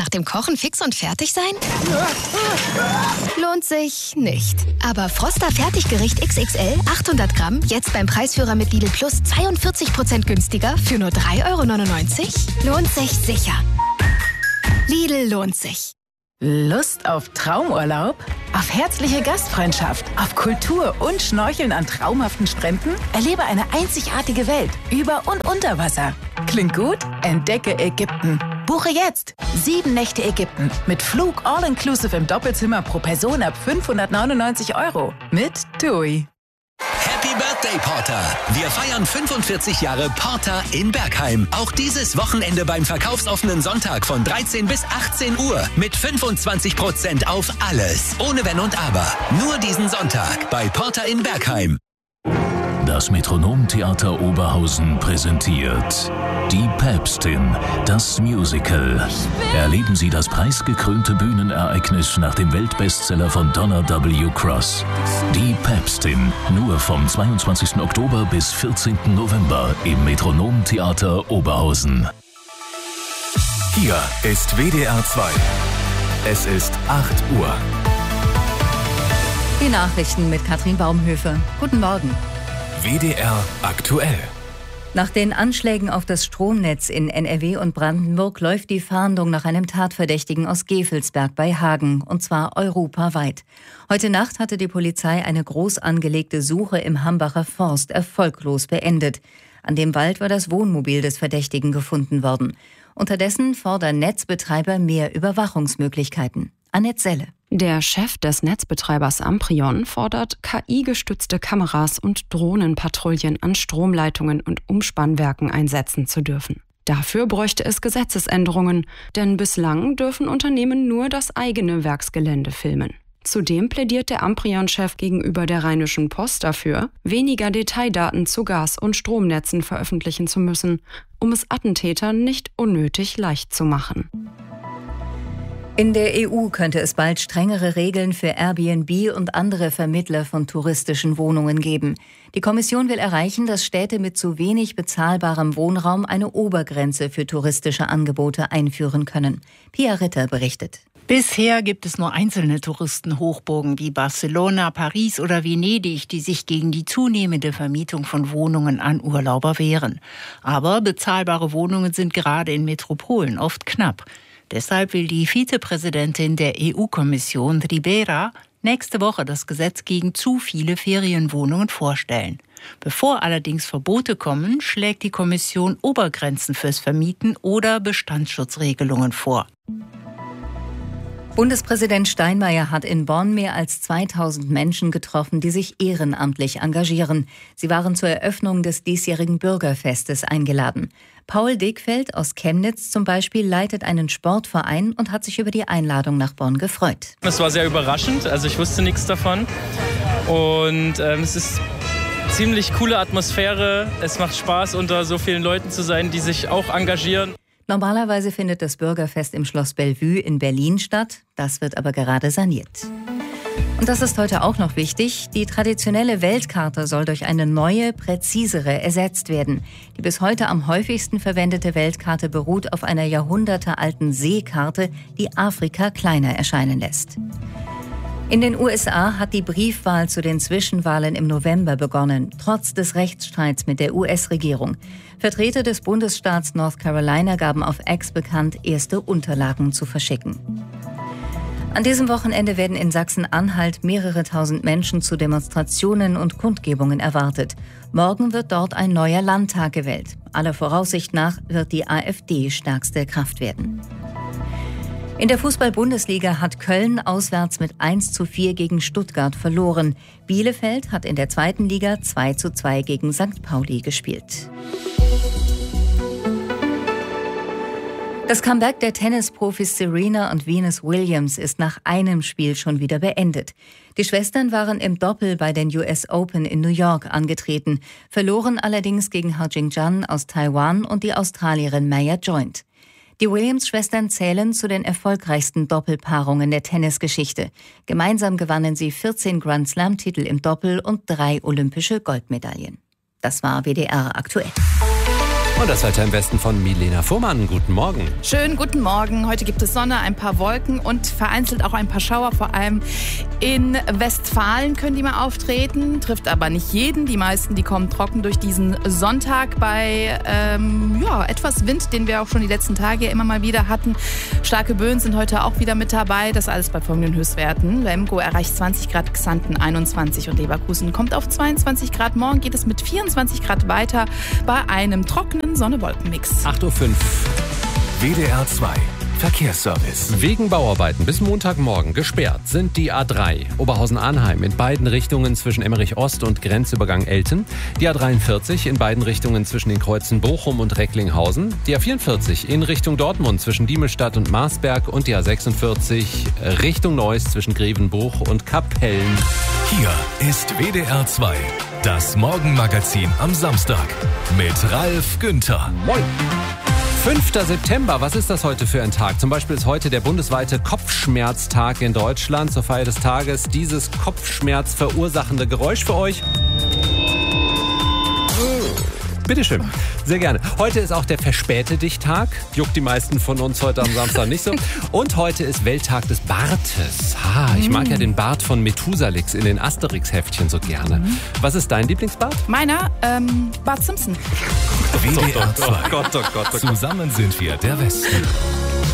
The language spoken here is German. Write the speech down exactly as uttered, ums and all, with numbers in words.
nach dem Kochen fix und fertig sein? Lohnt sich nicht. Aber Froster Fertiggericht X X L achthundert Gramm jetzt beim Preisführer mit Lidl Plus zweiundvierzig Prozent günstiger für nur drei Euro neunundneunzig? Lohnt sich sicher. Lidl lohnt sich. Lust auf Traumurlaub? Auf herzliche Gastfreundschaft? Auf Kultur und Schnorcheln an traumhaften Stränden? Erlebe eine einzigartige Welt über und unter Wasser. Klingt gut? Entdecke Ägypten. Buche jetzt sieben Nächte Ägypten mit Flug all-inclusive im Doppelzimmer pro Person ab fünfhundertneunundneunzig Euro mit TUI. Happy Birthday, Porter! Wir feiern fünfundvierzig Jahre Porter in Bergheim. Auch dieses Wochenende beim verkaufsoffenen Sonntag von dreizehn bis achtzehn Uhr mit fünfundzwanzig Prozent auf alles. Ohne Wenn und Aber. Nur diesen Sonntag bei Porter in Bergheim. Das Metronom-Theater Oberhausen präsentiert Die Päpstin, das Musical. Erleben Sie das preisgekrönte Bühnenereignis nach dem Weltbestseller von Donna W. Cross. Die Päpstin, nur vom zweiundzwanzigsten Oktober bis vierzehnten November im Metronom-Theater Oberhausen. Hier ist W D R zwei. Es ist acht Uhr. Die Nachrichten mit Katrin Baumhöfe. Guten Morgen. W D R aktuell. Nach den Anschlägen auf das Stromnetz in N R W und Brandenburg läuft die Fahndung nach einem Tatverdächtigen aus Gevelsberg bei Hagen, und zwar europaweit. Heute Nacht hatte die Polizei eine groß angelegte Suche im Hambacher Forst erfolglos beendet. An dem Wald war das Wohnmobil des Verdächtigen gefunden worden. Unterdessen fordern Netzbetreiber mehr Überwachungsmöglichkeiten. Annette Selle. Der Chef des Netzbetreibers Amprion fordert K I-gestützte Kameras und Drohnenpatrouillen an Stromleitungen und Umspannwerken einsetzen zu dürfen. Dafür bräuchte es Gesetzesänderungen, denn bislang dürfen Unternehmen nur das eigene Werksgelände filmen. Zudem plädiert der Amprion-Chef gegenüber der Rheinischen Post dafür, weniger Detaildaten zu Gas- und Stromnetzen veröffentlichen zu müssen, um es Attentätern nicht unnötig leicht zu machen. In der E U könnte es bald strengere Regeln für Airbnb und andere Vermittler von touristischen Wohnungen geben. Die Kommission will erreichen, dass Städte mit zu wenig bezahlbarem Wohnraum eine Obergrenze für touristische Angebote einführen können. Pia Ritter berichtet. Bisher gibt es nur einzelne Touristenhochburgen wie Barcelona, Paris oder Venedig, die sich gegen die zunehmende Vermietung von Wohnungen an Urlauber wehren. Aber bezahlbare Wohnungen sind gerade in Metropolen oft knapp. Deshalb will die Vizepräsidentin der E U-Kommission, Ribera, nächste Woche das Gesetz gegen zu viele Ferienwohnungen vorstellen. Bevor allerdings Verbote kommen, schlägt die Kommission Obergrenzen fürs Vermieten oder Bestandsschutzregelungen vor. Bundespräsident Steinmeier hat in Bonn mehr als zweitausend Menschen getroffen, die sich ehrenamtlich engagieren. Sie waren zur Eröffnung des diesjährigen Bürgerfestes eingeladen. Paul Dickfeld aus Chemnitz zum Beispiel leitet einen Sportverein und hat sich über die Einladung nach Bonn gefreut. Es war sehr überraschend, also ich wusste nichts davon. Und ähm, es ist eine ziemlich coole Atmosphäre. Es macht Spaß, unter so vielen Leuten zu sein, die sich auch engagieren. Normalerweise findet das Bürgerfest im Schloss Bellevue in Berlin statt. Das wird aber gerade saniert. Und das ist heute auch noch wichtig. Die traditionelle Weltkarte soll durch eine neue, präzisere ersetzt werden. Die bis heute am häufigsten verwendete Weltkarte beruht auf einer jahrhundertealten Seekarte, die Afrika kleiner erscheinen lässt. In den U S A hat die Briefwahl zu den Zwischenwahlen im November begonnen, trotz des Rechtsstreits mit der U S-Regierung. Vertreter des Bundesstaats North Carolina gaben auf X bekannt, erste Unterlagen zu verschicken. An diesem Wochenende werden in Sachsen-Anhalt mehrere tausend Menschen zu Demonstrationen und Kundgebungen erwartet. Morgen wird dort ein neuer Landtag gewählt. Aller Voraussicht nach wird die AfD stärkste Kraft werden. In der Fußball-Bundesliga hat Köln auswärts mit eins zu vier gegen Stuttgart verloren. Bielefeld hat in der zweiten Liga zwei zu zwei gegen Sankt Pauli gespielt. Das Comeback der Tennisprofis Serena und Venus Williams ist nach einem Spiel schon wieder beendet. Die Schwestern waren im Doppel bei den U S Open in New York angetreten, verloren allerdings gegen Hao Jingjian aus Taiwan und die Australierin Maya Joint. Die Williams-Schwestern zählen zu den erfolgreichsten Doppelpaarungen der Tennisgeschichte. Gemeinsam gewannen sie vierzehn Grand-Slam-Titel im Doppel und drei olympische Goldmedaillen. Das war W D R aktuell. Und das Wetter im Westen von Milena Fuhrmann. Guten Morgen. Schönen guten Morgen. Heute gibt es Sonne, ein paar Wolken und vereinzelt auch ein paar Schauer. Vor allem in Westfalen können die mal auftreten. Trifft aber nicht jeden. Die meisten, die kommen trocken durch diesen Sonntag bei ähm, ja, etwas Wind, den wir auch schon die letzten Tage immer mal wieder hatten. Starke Böen sind heute auch wieder mit dabei. Das alles bei folgenden Höchstwerten. Lemgo erreicht zwanzig Grad, Xanten einundzwanzig und Leverkusen kommt auf zweiundzwanzig Grad. Morgen geht es mit vierundzwanzig Grad weiter bei einem trockenen Sonne-Wolken-Mix. acht Uhr fünf. W D R zwei Verkehrsservice. Wegen Bauarbeiten bis Montagmorgen gesperrt sind die A drei Oberhausen-Arnheim in beiden Richtungen zwischen Emmerich Ost und Grenzübergang Elten, die A dreiundvierzig in beiden Richtungen zwischen den Kreuzen Bochum und Recklinghausen, die A vierundvierzig in Richtung Dortmund zwischen Diemestadt und Marsberg und die A sechsundvierzig Richtung Neuss zwischen Grevenbruch und Kapellen. Hier ist W D R zwei, das Morgenmagazin am Samstag mit Ralf Günther. Moin! fünfter September, was ist das heute für ein Tag? Zum Beispiel ist heute der bundesweite Kopfschmerztag in Deutschland. Zur Feier des Tages dieses Kopfschmerz verursachende Geräusch für euch. Bitteschön, sehr gerne. Heute ist auch der Verspäte-Dich-Tag. Juckt die meisten von uns heute am Samstag nicht so. Und heute ist Welttag des Bartes. Ha, ich mag ja den Bart von Methusalix in den Asterix-Heftchen so gerne. Was ist dein Lieblingsbart? Meiner, ähm, Bart Simpson. W D R zwei. Oh Gott, oh Gott, oh Gott. Zusammen sind wir der Westen.